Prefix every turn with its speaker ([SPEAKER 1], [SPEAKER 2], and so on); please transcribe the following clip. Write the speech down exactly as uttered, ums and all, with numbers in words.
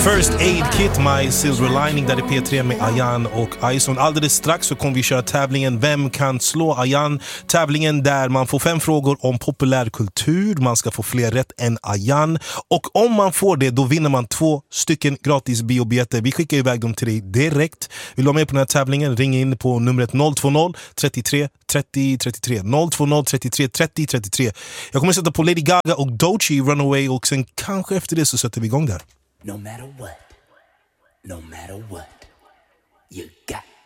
[SPEAKER 1] First Aid Kit, My Silver Lining, där är P tre med Ayan och Ison. Alldeles strax så kommer vi köra tävlingen Vem kan slå Ayan? Tävlingen där man får fem frågor om populärkultur. Man ska få fler rätt än Ayan. Och om man får det, då vinner man två stycken gratis biobiljetter. Vi skickar iväg dem till dig direkt. Vill du vara med på den här tävlingen? Ring in på numret noll två noll, trettiotre, trettio, trettiotre. noll två noll, trettiotre, trettio, trettiotre. Jag kommer sätta på Lady Gaga och Doechii, Runaway, och sen kanske efter det så sätter vi igång där.
[SPEAKER 2] No matter what, no matter what, you got